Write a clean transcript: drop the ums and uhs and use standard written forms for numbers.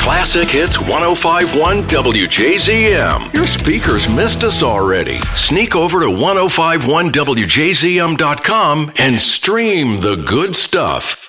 Classic Hits 105.1 WJZM. Your speakers missed us already. Sneak over to 1051WJZM.com and stream the good stuff.